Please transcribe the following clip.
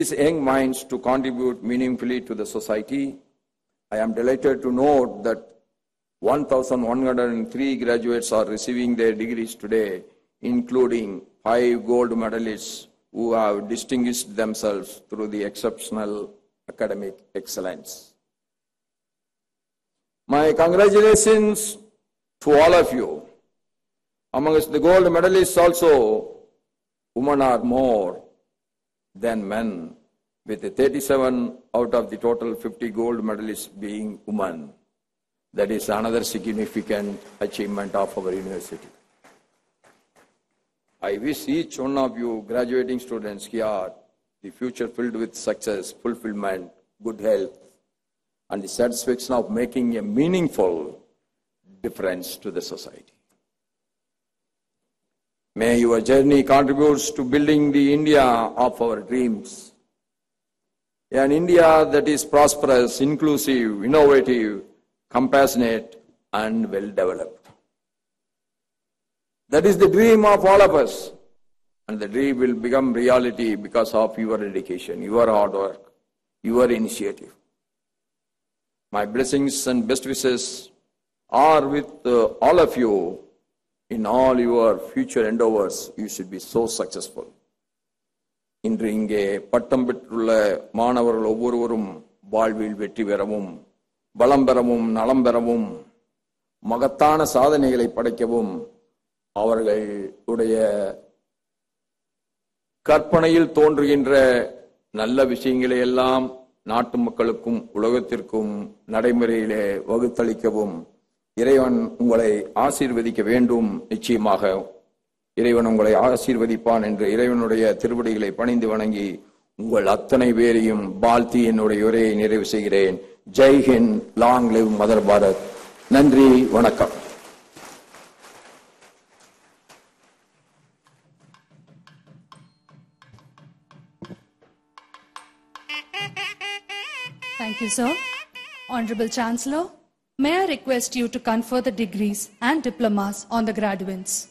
these young minds to contribute meaningfully to the society. I am delighted to note that 1,103 graduates are receiving their degrees today, including 5 gold medalists who have distinguished themselves through the exceptional academic excellence. My congratulations to all of you. Amongst the gold medalists also, women are more than men, with 37 out of the total 50 gold medalists being women. That is another significant achievement of our university. I wish each one of you graduating students here the future filled with success, fulfillment, good health, and the satisfaction of making a meaningful difference to the society. May your journey contribute to building the India of our dreams. An India that is prosperous, inclusive, innovative, compassionate, and well-developed. That is the dream of all of us. And the dream will become reality because of your dedication, your hard work, your initiative. My blessings and best wishes are with all of you. In all your future endeavors, you should be so successful. இன்று இங்கே பட்டம் பெற்றுள்ள மாணவர்கள் ஒவ்வொருவரும் வாழ்வில் வெற்றி பெறவும், பலம் பெறவும், நலம் பெறவும், மகத்தான சாதனைகளை படைக்கவும், அவர்களுடைய கற்பனையில் தோன்றுகின்ற நல்ல விஷயங்களை எல்லாம் நாட்டு மக்களுக்கும் உலகத்திற்கும் நடைமுறையிலே வகுத்தளிக்கவும் இறைவன் உங்களை ஆசீர்வதிக்க வேண்டும். நிச்சயமாக இறைவன் உங்களை ஆசீர்வதிப்பான் என்று இறைவனுடைய திருவடிகளை பணிந்து வணங்கி உங்கள் அத்தனை பேரையும் வாழ்த்தி என்னுடைய உரையை நிறைவு செய்கிறேன். Jai Hind, long live mother Bharat. நன்றி, வணக்கம். Thank you, sir. Honorable Chancellor, may I request you to confer the degrees and diplomas on the graduates.